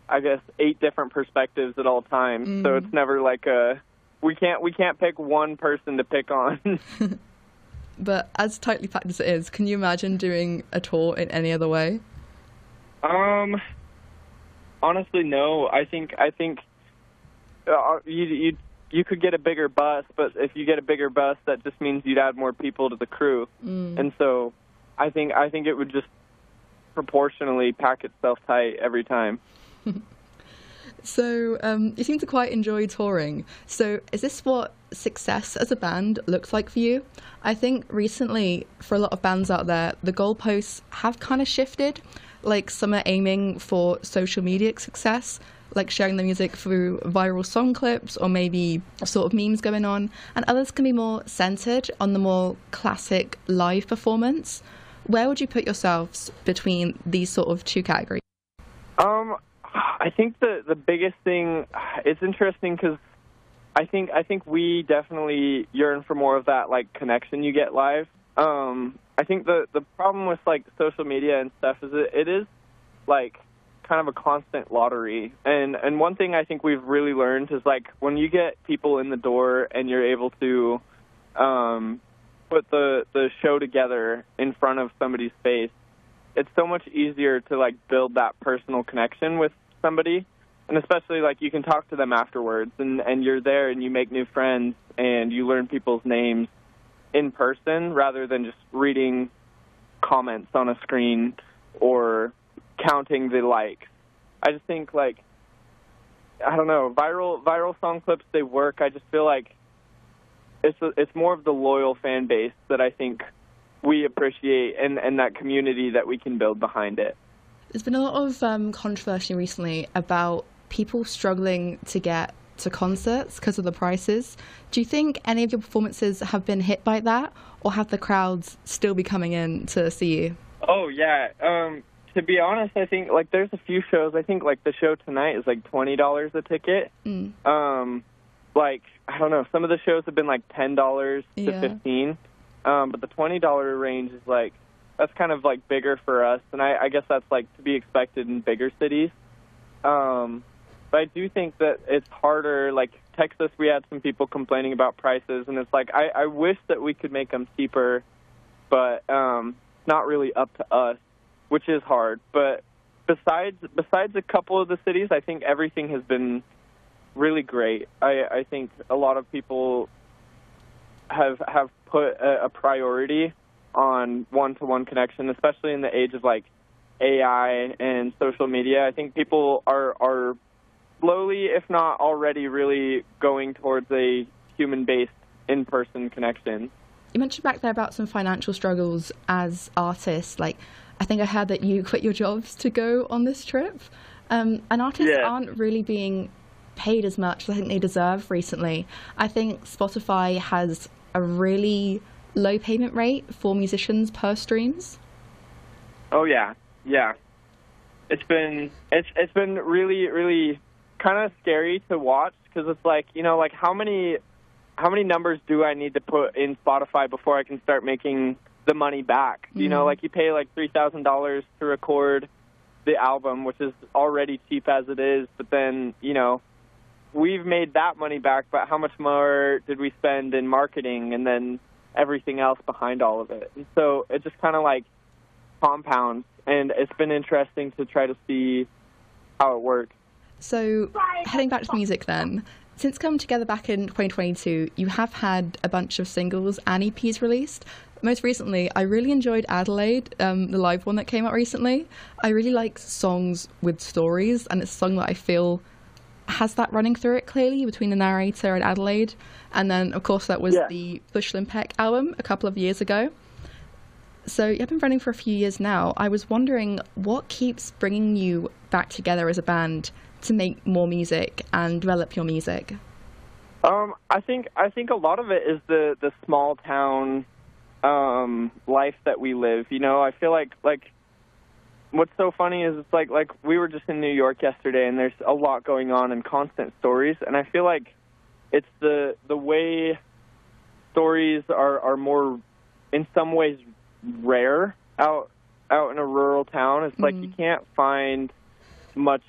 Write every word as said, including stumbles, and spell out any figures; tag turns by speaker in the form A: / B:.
A: I guess, eight different perspectives at all times.
B: Mm.
A: So it's never like a, we can't, we can't pick one person to pick on.
B: But as tightly packed as it is, can you imagine doing a tour in any other way?
A: Um, honestly, no. I think, I think uh, you, you, you could get a bigger bus, but if you get a bigger bus, that just means you'd add more people to the crew.
B: Mm.
A: And so I think, I think it would just proportionally pack itself tight every time.
B: So um, you seem to quite enjoy touring. So is this what success as a band looks like for you? I think recently, for a lot of bands out there, the goalposts have kind of shifted. Like some are aiming for social media success, like sharing the music through viral song clips or maybe sort of memes going on. And others can be more centered on the more classic live performance. Where would you put yourselves between these sort of two categories?
A: Um, I think the the biggest thing, it's interesting because I think I think we definitely yearn for more of that like connection you get live. Um, I think the the problem with like social media and stuff is it, it is like kind of a constant lottery. And and one thing I think we've really learned is like when you get people in the door and you're able to um, put the the show together in front of somebody's face, it's so much easier to like build that personal connection with somebody, and especially like you can talk to them afterwards, and and you're there and you make new friends and you learn people's names in person rather than just reading comments on a screen or counting the likes. I just think like I don't know, viral viral song clips, they work. I just feel like it's a, it's more of the loyal fan base that I think we appreciate, and, and that community that we can build behind it.
B: There's been a lot of um, controversy recently about people struggling to get to concerts because of the prices. Do you think any of your performances have been hit by that, or have the crowds still be coming in to see you?
A: Oh, yeah. Um, to be honest, I think, like, there's a few shows. I think, like, the show tonight is, like, twenty dollars a ticket.
B: Mm.
A: Um, like, I don't know, some of the shows have been, like, ten dollars to
B: Yeah.
A: fifteen dollars. Um, but the twenty dollars range is, like, that's kind of, like, bigger for us. And I, I guess that's, like, to be expected in bigger cities. Um, but I do think that it's harder. Like, Texas, we had some people complaining about prices. And it's like, I, I wish that we could make them cheaper, but um, it's not really up to us, which is hard. But besides besides a couple of the cities, I think everything has been really great. I, I think a lot of people have have put a, a priority on one-to-one connection, especially in the age of like A I and social media. I think people are are slowly, if not already, really going towards a human-based in-person connection.
B: You mentioned back there about some financial struggles as artists. Like, I think I heard that you quit your jobs to go on this trip. Um, and artists
A: Yeah.
B: aren't really being paid as much as I think they deserve recently. I think Spotify has a really low payment rate for musicians per streams.
A: Oh yeah, yeah. It's been it's it's been really really kind of scary to watch because it's like, you know, like how many how many numbers do I need to put in Spotify before I can start making the money back? Mm-hmm. You know, like you pay like three thousand dollars to record the album, which is already cheap as it is, but then, you know, we've made that money back, but how much more did we spend in marketing and then everything else behind all of it? And so it just kind of like compounds, and it's been interesting to try to see how it works.
B: So heading back to the music then, since coming together back in twenty twenty-two, you have had a bunch of singles and E Ps released. Most recently, I really enjoyed Adelaide, um, the live one that came out recently. I really like songs with stories, and it's a song that I feel has that running through it clearly between the narrator and Adelaide. And then, of course, that was
A: yeah.
B: the Bushel and Peck album a couple of years ago. So you've been running for a few years now. I was wondering what keeps bringing you back together as a band to make more music and develop your music?
A: Um, I think I think a lot of it is the, the small town um, life that we live. You know, I feel like like what's so funny is it's like like we were just in New York yesterday, and there's a lot going on and constant stories, and I feel like it's the the way stories are, are more in some ways rare out out in a rural town. It's like mm. you can't find much